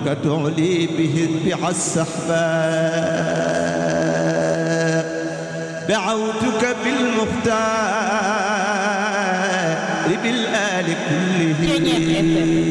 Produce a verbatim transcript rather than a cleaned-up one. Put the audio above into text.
تعلي به بها السحباء دعوتك بالمختار بالآل كلهم